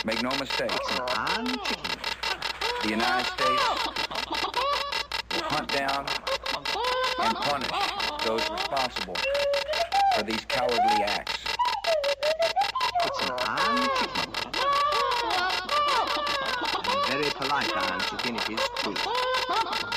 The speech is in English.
Make no mistake. It's an iron chicken. The United States will hunt down and punish those responsible for these cowardly acts. It's an iron chicken. A very polite iron chicken it is, too.